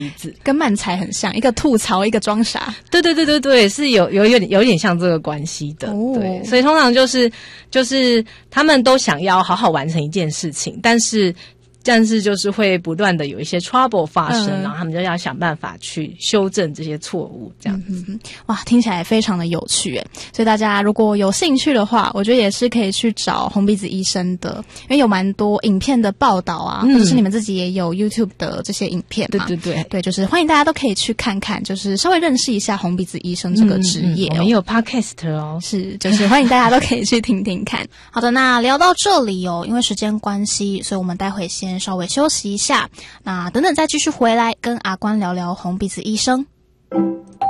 跟漫才很像，一个吐槽，一个装傻。 对，是有点像这个关系的。对，所以通常就是他们都想要好好完成一件事情，但是就是会不断的有一些 trouble 发生，然后他们就要想办法去修正这些错误，这样子。 哇，听起来非常的有趣耶！所以大家如果有兴趣的话，我觉得也是可以去找红鼻子医生的，因为有蛮多影片的报道啊，或者是你们自己也有 YouTube 的这些影片嘛。对，就是欢迎大家都可以去看看，就是稍微认识一下红鼻子医生这个职业我们也有 podcast 哦， 是，就是欢迎大家都可以去听听看。好的，那聊到这里哦，因为时间关系，所以我们待会先稍微休息一下，那等等再继续回来跟阿关聊聊红鼻子医生。